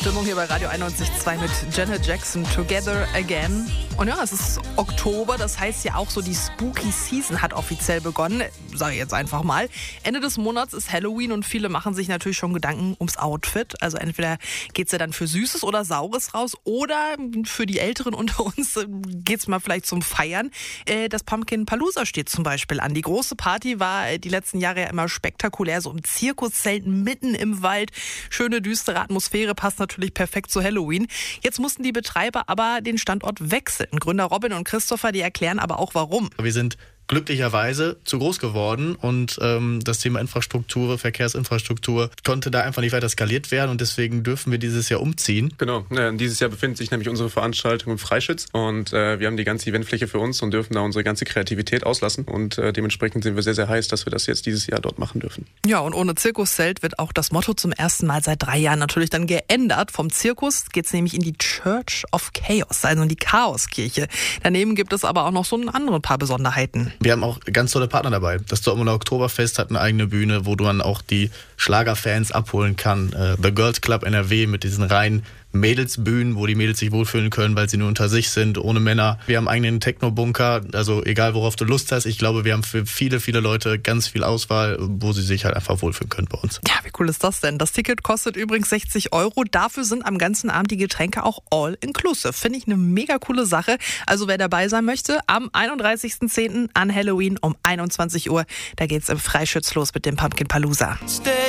Stimmung hier bei Radio 91.2 mit Janet Jackson, Together Again. Und ja, es ist Oktober, das heißt ja auch so, die Spooky Season hat offiziell begonnen. Sag ich jetzt einfach mal. Ende des Monats ist Halloween und viele machen sich natürlich schon Gedanken ums Outfit. Also entweder geht's ja dann für Süßes oder Saures raus oder für die Älteren unter uns geht's mal vielleicht zum Feiern. Das Pumpkin Palooza steht zum Beispiel an. Die große Party war die letzten Jahre ja immer spektakulär, so im Zirkuszelt mitten im Wald. Schöne, düstere Atmosphäre, passt natürlich perfekt zu Halloween. Jetzt mussten die Betreiber aber den Standort wechseln. Gründer Robin und Christopher, die erklären aber auch warum. Wir sind glücklicherweise zu groß geworden und das Thema Infrastruktur, Verkehrsinfrastruktur konnte da einfach nicht weiter skaliert werden und deswegen dürfen wir dieses Jahr umziehen. Genau, dieses Jahr befindet sich nämlich unsere Veranstaltung im Freischütz und wir haben die ganze Eventfläche für uns und dürfen da unsere ganze Kreativität auslassen und dementsprechend sind wir sehr, sehr heiß, dass wir das jetzt dieses Jahr dort machen dürfen. Ja, und ohne Zirkuszelt wird auch das Motto zum ersten Mal seit 3 Jahren natürlich dann geändert. Vom Zirkus geht's nämlich in die Church of Chaos, also in die Chaoskirche. Daneben gibt es aber auch noch so ein andere paar Besonderheiten. Wir haben auch ganz tolle Partner dabei. Das Dortmunder Oktoberfest hat eine eigene Bühne, wo man auch die Schlagerfans abholen kann. The Girls Club NRW mit diesen reinen Mädelsbühnen, wo die Mädels sich wohlfühlen können, weil sie nur unter sich sind, ohne Männer. Wir haben einen eigenen Techno-Bunker, also egal worauf du Lust hast. Ich glaube, wir haben für viele, viele Leute ganz viel Auswahl, wo sie sich halt einfach wohlfühlen können bei uns. Ja, wie cool ist das denn? Das Ticket kostet übrigens 60 €. Dafür sind am ganzen Abend die Getränke auch all inclusive. Finde ich eine mega coole Sache. Also wer dabei sein möchte, am 31.10. an Halloween um 21 Uhr, da geht's im Freischütz los mit dem Pumpkin Palooza.